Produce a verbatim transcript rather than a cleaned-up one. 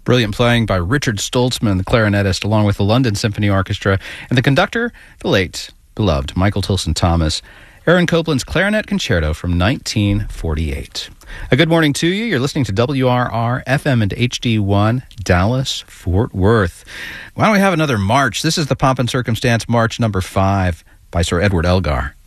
Brilliant playing by Richard Stoltzman, the clarinetist, along with the London Symphony Orchestra, and the conductor, the late, beloved Michael Tilson Thomas. Aaron Copland's Clarinet Concerto from nineteen forty-eight. A good morning to you. You're listening to W R R F M and H D one, Dallas, Fort Worth. Why don't we have another march? This is the Pomp and Circumstance March number five by Sir Edward Elgar.